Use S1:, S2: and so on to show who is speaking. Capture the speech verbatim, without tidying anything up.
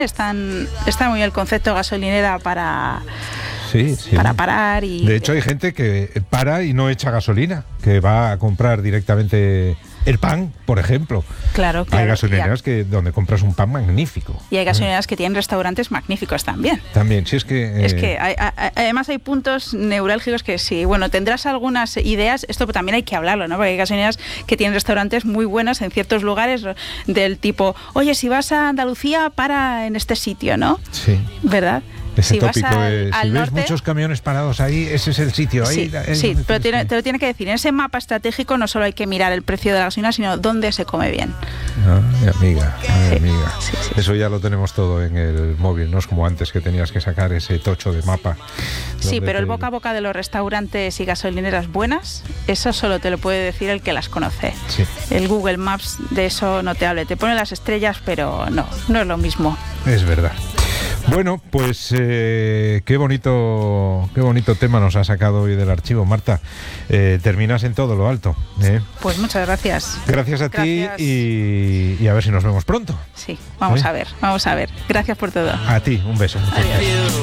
S1: Están, está muy bien el concepto de gasolinera para,
S2: sí, sí.
S1: para parar y...
S2: De hecho hay gente que para y no echa gasolina, que va a comprar directamente el pan, por ejemplo.
S1: Claro, claro.
S2: Hay gasolineras que donde compras un pan magnífico.
S1: Y hay gasolineras que tienen restaurantes magníficos también.
S2: También, sí, es que... Eh...
S1: Es que hay, hay, además hay puntos neurálgicos que sí, bueno, tendrás algunas ideas, esto también hay que hablarlo, ¿no? Porque hay gasolineras que tienen restaurantes muy buenos en ciertos lugares del tipo, oye, si vas a Andalucía, para en este sitio, ¿no?
S2: Sí.
S1: ¿Verdad?
S2: Ese
S1: si
S2: tópico
S1: vas al,
S2: de,
S1: al
S2: si
S1: norte,
S2: ves muchos camiones parados ahí, ese es el sitio. Ahí,
S1: sí,
S2: ahí
S1: sí, pero tiene,
S2: que...
S1: te lo tiene que decir. En ese mapa estratégico no solo hay que mirar el precio de la gasolina, sino dónde se come bien.
S2: Ay, amiga, ay,
S1: sí,
S2: amiga.
S1: Sí, sí,
S2: Eso ya lo tenemos todo en el móvil, no es como antes que tenías que sacar ese tocho de mapa.
S1: Sí, pero
S2: te...
S1: el boca a boca de los restaurantes y gasolineras buenas, eso solo te lo puede decir el que las conoce.
S2: Sí.
S1: El Google Maps de eso no te hable. Te pone las estrellas, pero no, no es lo mismo.
S2: Es verdad. Bueno, pues eh, qué bonito qué bonito tema nos ha sacado hoy del archivo, Marta. Eh, terminas en todo lo alto. ¿eh?
S1: Pues muchas gracias.
S2: Gracias a
S1: gracias.
S2: ti y, y a ver si nos vemos pronto.
S1: Sí, vamos
S2: ¿Eh?
S1: a ver, vamos a ver. Gracias por todo.
S2: A ti, un beso.
S1: Adiós.